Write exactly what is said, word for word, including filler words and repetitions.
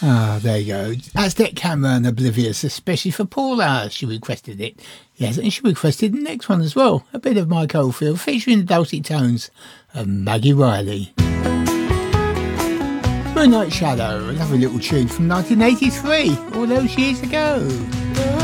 Ah, there you go. Aztec Cameron, Oblivious, especially for Paula. She requested it. Yes, and she requested the next one as well. A bit of Mike Oldfield featuring the dulcet tones of Maggie Riley. Moonlight Shadow, a lovely little tune from nineteen eighty-three, all those years ago.